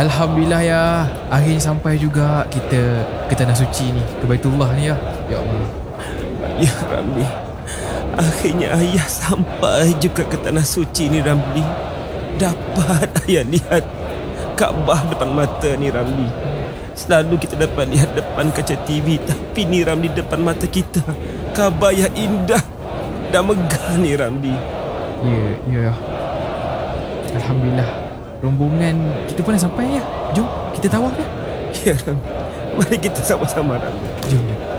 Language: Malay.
Alhamdulillah ya. Akhirnya sampai juga kita ke Tanah Suci ni, ke Baitullah ni ya. Ya Allah. Ya Ramli, akhirnya ayah sampai juga ke Tanah Suci ni Ramli. Dapat ayah lihat Kaabah depan mata ni Ramli. Selalu kita dapat lihat depan kaca TV, tapi ni Ramli depan mata kita. Kaabah yang indah dan megah ni Ramli. Ya. Alhamdulillah. Rombongan kita pun dah sampai ya. Jom kita tawaf ya. Ya Ramli, mari kita sama-sama Ramli. Jom.